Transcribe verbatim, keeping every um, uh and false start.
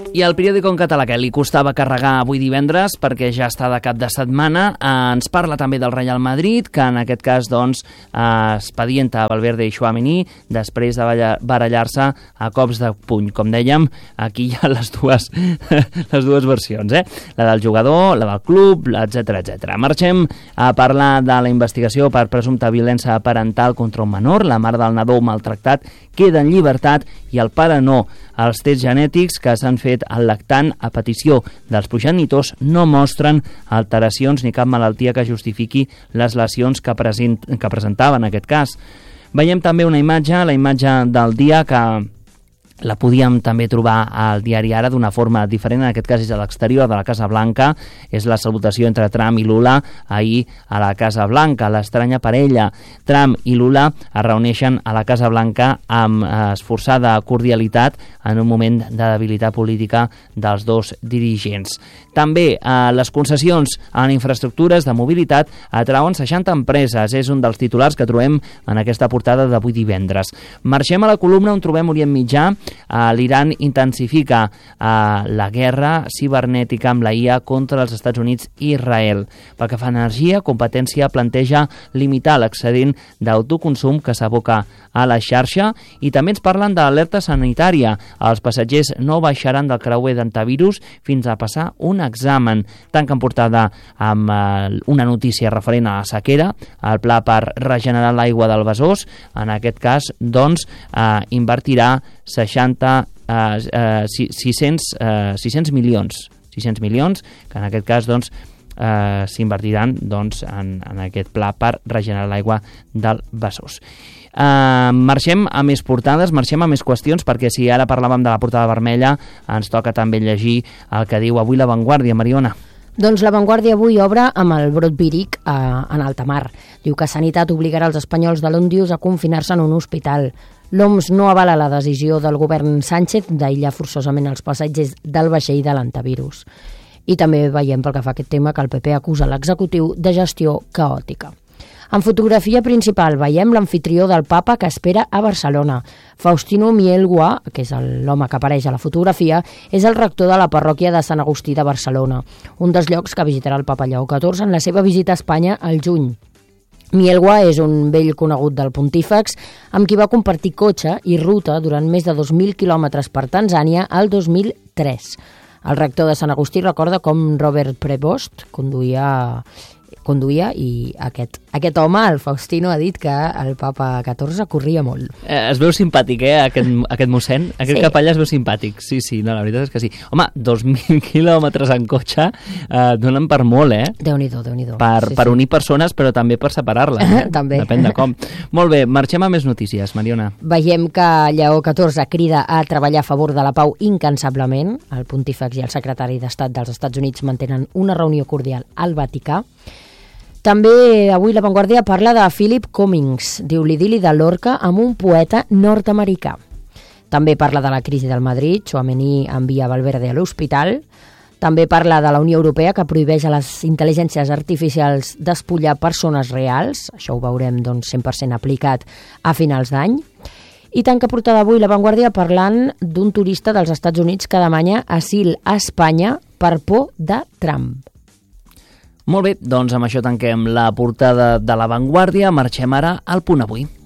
I el periòdico en català, que li costava carregar avui divendres perquè ja està de cap de setmana, eh, ens parla també del Real Madrid, que en aquest cas doncs, eh, expedienta Valverde i Tchouaméni després de barallar-se a cops de puny. Com dèiem, aquí hi ha les dues, les dues versions, eh? La del jugador, la del club, etcètera, etcètera. Marxem a parlar de la investigació per presumpta violència parental contra un menor. La mare del nadó maltractat queda en llibertat i el pare no. Els tests genètics que s'han fet al lactant a petició dels progenitors no mostren alteracions ni cap malaltia que justifiqui les lesions que, present, que presentava en aquest cas. Veiem també una imatge, la imatge del dia, que la podíem també trobar al diari Ara d'una forma diferent, en aquest cas és a l'exterior de la Casa Blanca, és la salutació entre Trump i Lula ahir a la Casa Blanca, l'estranya parella. Trump i Lula es reuneixen a la Casa Blanca amb esforçada cordialitat en un moment de debilitat política dels dos dirigents. També eh, les concessions en infraestructures de mobilitat atrauen seixanta empreses, és un dels titulars que trobem en aquesta portada d'avui divendres. Marxem a la columna on trobem Orient Mitjà. Uh, l'Iran intensifica uh, la guerra cibernètica amb la I A contra els Estats Units i Israel. Pel que fa a energia, competència planteja limitar l'excedent d'autoconsum que s'aboca a la xarxa, i també ens parlen de l'alerta sanitària. Els passatgers no baixaran del creuer d'antivirus fins a passar un examen. Tanquen portada amb uh, una notícia referent a la sequera, el pla per regenerar l'aigua del Besòs. En aquest cas, doncs, uh, invertirà seixanta, uh, uh, sis-cents, uh, sis-cents milions, sis-cents milions, que en aquest cas doncs, uh, s'invertiran doncs, en, en aquest pla per regenerar l'aigua del Besòs. Uh, marxem a més portades, marxem a més qüestions, perquè si ara parlàvem de la portada vermella, ens toca també llegir el que diu avui La Vanguardia. Mariona. Doncs La Vanguardia avui obre amb el brot víric eh, en alta mar. Diu que Sanitat obligarà els espanyols de l'Ondius a confinar-se en un hospital. L'O M S no avala la decisió del govern Sánchez d'aïllar forçosament els passatgers del vaixell de l'antivirus. I també veiem, pel que fa a aquest tema, que el P P acusa l'executiu de gestió caòtica. En fotografia principal veiem l'amfitrió del Papa que espera a Barcelona. Faustino Mielgua, que és l'home que apareix a la fotografia, és el rector de la parròquia de Sant Agustí de Barcelona, un dels llocs que visitarà el Papa Lleó catorze en la seva visita a Espanya al juny. Mielgua és un vell conegut del pontífex amb qui va compartir cotxe i ruta durant més de dos mil quilòmetres per Tanzània al dos mil tres. El rector de Sant Agustí recorda com Robert Prevost conduïa conduïa i aquest, aquest home, el Faustino, ha dit que el Papa catorze corria molt. Eh, es veu simpàtic, eh, aquest, aquest mossèn? Aquest sí. Capellà es veu simpàtic. Sí, sí, no, la veritat és que sí. Home, dos mil quilòmetres en cotxe eh, donen per molt, eh? Déu-n'hi-do, Déu-n'hi-do. Per, sí, per unir sí. persones, però també per separar-les, eh? També. Depèn de com. Molt bé, marxem a més notícies, Mariona. Veiem que Lleó catorze crida a treballar a favor de la pau incansablement. El pontífex i el secretari d'Estat dels Estats Units mantenen una reunió cordial al Vaticà. També avui La Vanguardia parla de Philip Cummings, diu l'idili de Lorca amb un poeta nord-americà. També parla de la crisi del Madrid, Tchouaméni envia Valverde a l'hospital. També parla de la Unió Europea, que prohibeix a les intel·ligències artificials despullar persones reals. Això ho veurem doncs, cent per cent aplicat a finals d'any. I tanca portada avui La Vanguardia parlant d'un turista dels Estats Units que demana asil a Espanya per por de Trump. Molt bé, doncs amb això tanquem la portada de La Vanguardia. Marxem ara al Punt Avui.